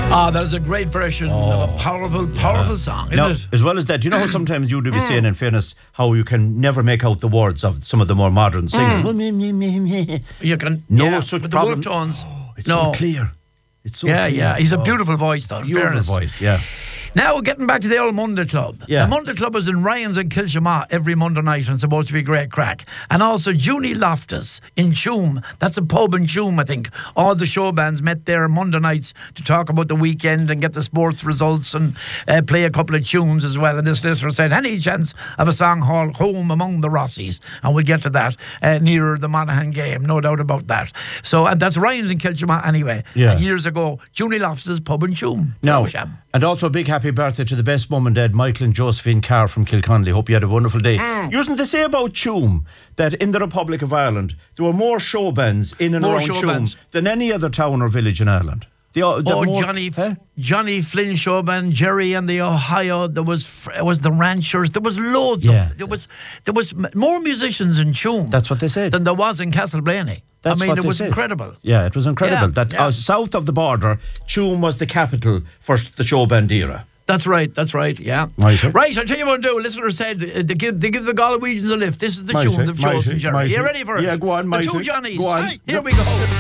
Ah, that is a great version of a powerful song, isn't Now, it? as well as that, you know how sometimes you do be saying, in fairness, how you can never make out the words of some of the more modern singing. You can Such with problem. the wolf tones. It's so clear. It's so clear. Yeah. He's a beautiful voice, though. in Beautiful fairness. voice, yeah. Now, getting back to the old Monday Club. Yeah. The Monday Club was in Ryan's in Kilshamagh every Monday night and supposed to be great crack. And also Junie Loftus in Tuam. That's a pub in Tuam, I think. All the show bands met there on Monday nights to talk about the weekend and get the sports results and play a couple of tunes as well. And this listener said, any chance of a song called Home Among the Rossies? And we'll get to that nearer the Monaghan game, no doubt about that. So, and that's Ryan's in Kilshamagh anyway. Yeah. And years ago, Junie Loftus' pub in Tuam. Now, Sham. and also a big happy birthday to the best mum and dad, Michael and Josephine Carr from Kilconnelly. Hope you had a wonderful day. Using to say about Tuam that in the Republic of Ireland there were more show bands in and around Tuam than any other town or village in Ireland. Johnny Flynn show band, Jerry and the Ohio. There was the Ranchers. There was loads. Yeah. There was more musicians in Tuam. That's what they said. Than there was in Castleblaney. That's what it they was said. incredible. Yeah, it was incredible. South of the border, Tuam was the capital for the show band era. That's right, yeah. Right, I'll tell you what to do. Listener said they give the Galwegians a lift. This is the tune they've chosen, Jerry. Are you ready for it? Yeah, go on, The two Johnnies. Go on. Here we go.